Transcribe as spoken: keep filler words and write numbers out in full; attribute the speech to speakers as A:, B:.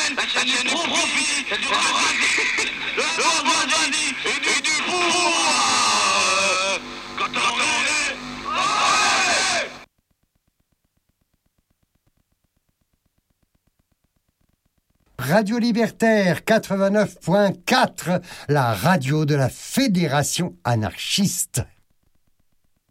A: la chaîne du profit, du paradis, de la bourgeoisie et du, du pouvoir. Quand on est... Ouais.
B: Radio Libertaire quatre-vingt-neuf point quatre, la radio de la Fédération anarchiste.